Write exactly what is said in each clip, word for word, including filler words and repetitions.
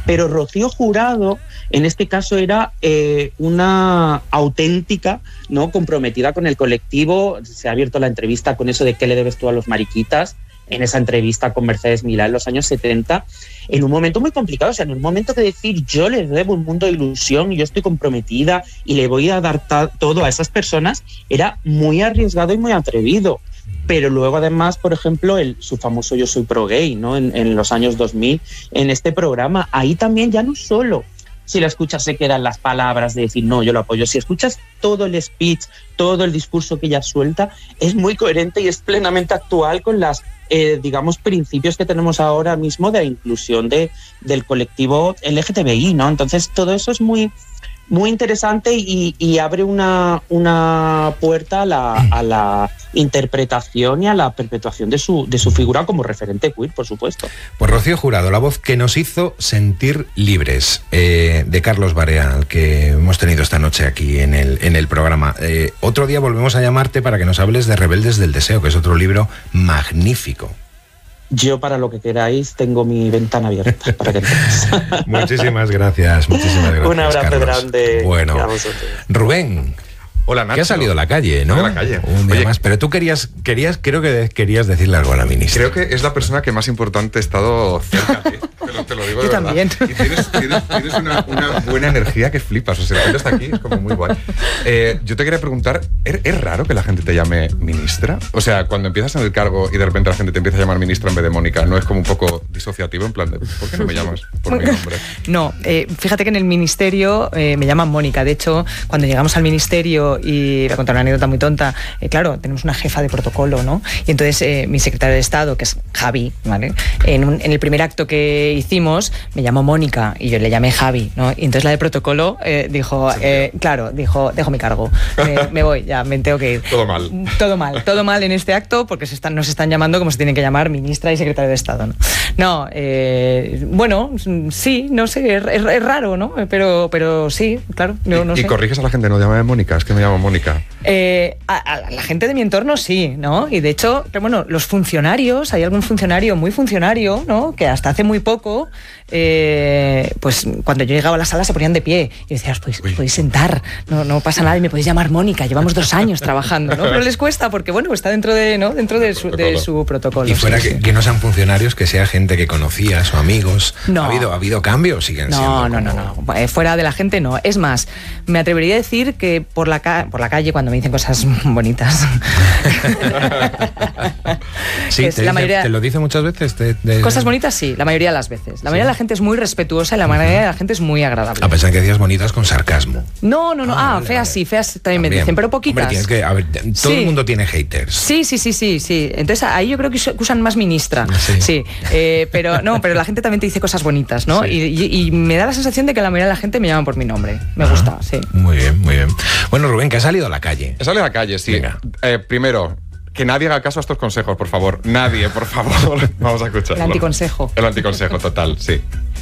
Pero Rocío Jurado, en este caso, era eh, una auténtica, ¿no?, comprometida con el colectivo. Se ha abierto la entrevista con eso de qué le debes tú a los mariquitas, en esa entrevista con Mercedes Milá en los años setenta, en un momento muy complicado, o sea, en un momento que decir yo les debo un mundo de ilusión y yo estoy comprometida y le voy a dar ta- todo a esas personas, era muy arriesgado y muy atrevido. Pero luego además, por ejemplo, el, su famoso Yo soy pro gay, ¿no?, en, en los años dos mil, en este programa, ahí también ya no solo si la escuchas se quedan las palabras de decir no, yo lo apoyo, si escuchas todo el speech, todo el discurso que ella suelta, es muy coherente y es plenamente actual con las eh, digamos, principios que tenemos ahora mismo de inclusión de, del colectivo L G T B I, ¿no? Entonces todo eso es muy, muy interesante y, y abre una, una puerta a la, a la interpretación y a la perpetuación de su, de su figura como referente queer, por supuesto. Pues Rocío Jurado, la voz que nos hizo sentir libres, eh, de Carlos Barea, al que hemos tenido esta noche aquí en el, en el programa. Eh, otro día volvemos a llamarte para que nos hables de Rebeldes del Deseo, que es otro libro magnífico. Yo, para lo que queráis, tengo mi ventana abierta para que entres. Muchísimas gracias, muchísimas gracias. Un abrazo Carlos. grande. Bueno, Rubén. Hola, Nacho. Que ha salido a la calle, ¿no? A la calle. Un día Oye, más. Pero tú querías, querías, creo que querías decirle algo a la ministra. Creo que es la persona que más importante ha estado cerca de ti. Te lo, te lo digo de Yo verdad. también. Y tienes, tienes, tienes una, una buena energía que flipas. O sea, la gente está aquí, es como muy guay. Eh, yo te quería preguntar, ¿es, ¿es raro que la gente te llame ministra? O sea, cuando empiezas en el cargo y de repente la gente te empieza a llamar ministra en vez de Mónica, ¿no es como un poco disociativo? En plan de, ¿por qué no me llamas por mi nombre? No, eh, fíjate que en el ministerio eh, me llaman Mónica. De hecho, cuando llegamos al ministerio, y voy a contar una anécdota muy tonta, eh, claro, tenemos una jefa de protocolo, ¿no? Y entonces eh, mi secretario de Estado, que es Javi, ¿vale? En, un, en el primer acto que hicimos me llamó Mónica y yo le llamé Javi, ¿no? Y entonces la de protocolo eh, dijo, eh, claro, dijo, dejo mi cargo, me, me voy, ya me tengo que ir. Todo mal. Todo mal, todo mal en este acto porque se están, nos están llamando como se tienen que llamar ministra y secretario de Estado, ¿no? No, eh, bueno, sí, no sé, es, es, es raro, ¿no? Pero, pero sí, claro, no, no y, sé. y corriges a la gente, no llame Mónica, es que me llamo Mónica. Eh, a, a la gente de mi entorno sí, ¿no? Y de hecho, bueno, los funcionarios, hay algún funcionario muy funcionario, ¿no?, que hasta hace muy poco, eh, pues cuando yo llegaba a la sala se ponían de pie y decías, pues os podéis sentar, no, no pasa nada y me podéis llamar Mónica, llevamos dos años trabajando, ¿no? Pero les cuesta porque, bueno, está dentro de, ¿no?, dentro de su, de su protocolo. Y fuera sí, que, sí. que no sean funcionarios, que sea gente que conocías o amigos. No. ¿Ha habido, ha habido cambios? Siguen No, siendo no, como... no, no. Eh, fuera de la gente no. Es más, me atrevería a decir que por la, ca- por la calle, cuando me dicen cosas bonitas. Sí, Es te, la dice- mayoría- te lo dice muchas veces. Te, te- Cosas bonitas sí, la mayoría de las veces. La mayoría Sí. de la gente es muy respetuosa y la mayoría de la gente es muy agradable. A pesar que decías bonitas con sarcasmo. No, no, no. Ah, Ah, vale, feas vale. sí, feas también me También. dicen, pero poquitas. Hombre, tienes que, a ver, todo Sí. el mundo tiene haters. Sí, sí, sí, sí, sí. Entonces ahí yo creo que us- usan más ministra. Sí. Sí. Eh, pero no, pero la gente también te dice cosas bonitas, ¿no? Sí. Y, y- y me da la sensación de que la mayoría de la gente me llama por mi nombre. Me gusta, sí. Muy bien, muy bien. Bueno, Rubén, que ha salido a la calle. Sale a la calle, sí. Venga. Eh, primero, que nadie haga caso a estos consejos, por favor. Nadie, por favor. Vamos a escucharlo. El anticonsejo. El anticonsejo, total, sí.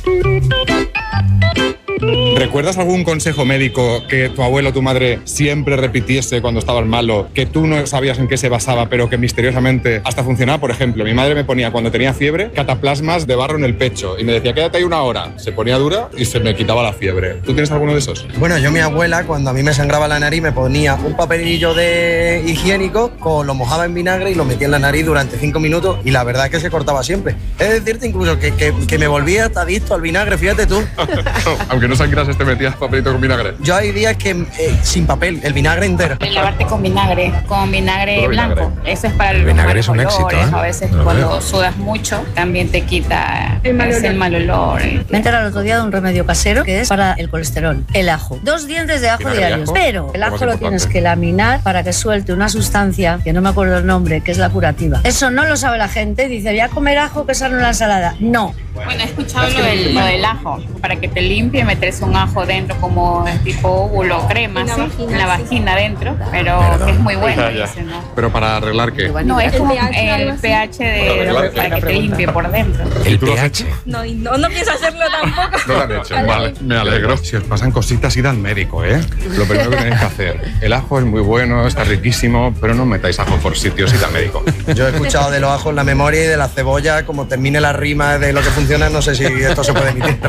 ¿Recuerdas algún consejo médico que tu abuelo o tu madre siempre repitiese cuando estabas malo, que tú no sabías en qué se basaba, pero que misteriosamente hasta funcionaba? Por ejemplo, mi madre me ponía cuando tenía fiebre cataplasmas de barro en el pecho y me decía, quédate ahí una hora. Se ponía dura y se me quitaba la fiebre. ¿Tú tienes alguno de esos? Bueno, yo mi abuela, cuando a mí me sangraba la nariz, me ponía un papelillo de higiénico, con, lo mojaba en vinagre y lo metía en la nariz durante cinco minutos y la verdad es que se cortaba siempre. Es decirte incluso que, que, que me volvía hasta adicto al vinagre, fíjate tú. Aunque no sangrase, te metías papelito con vinagre. Yo hay días que eh, sin papel, el vinagre entero. El lavarte con vinagre, con vinagre Todo blanco. vinagre. Eso es para los Vinagre malos es un éxito, olores. ¿eh? A veces Lo cuando veo. sudas mucho, también te quita el mal, el mal olor. Me he enterado el otro día de un remedio casero que es para el colesterol, el ajo. Dos dientes de ajo ¿Vinagre de diarios. ajo? Pero el Lo ajo más lo importante. tienes que laminar para que suelte una sustancia, que no me acuerdo el nombre, que es la curativa. Eso no lo sabe la gente. Dice, voy a comer ajo que sale en la ensalada. No. Bueno, he escuchado lo del, lo del ajo, para que te limpie, meterse un ajo dentro como es tipo óvulo, crema, así, en la vagina dentro, pero Perdón. que es muy bueno. Ya, ya. Dice, ¿no? Pero para arreglar qué. No, es como pH, el algo así. pH de, Arreglar, para que te pregunta. limpie por dentro. El ¿Tú lo has pH. No, y no, no pienso hacerlo tampoco. No lo han hecho, vale, me alegro. Si os pasan cositas, id al médico, ¿eh? Lo primero que tenéis que hacer. El ajo es muy bueno, está riquísimo, pero no metáis ajo por sitios, id al médico. Yo he escuchado de los ajos la memoria y de la cebolla, como termine la rima de lo que funciona, no sé si esto se puede emitir.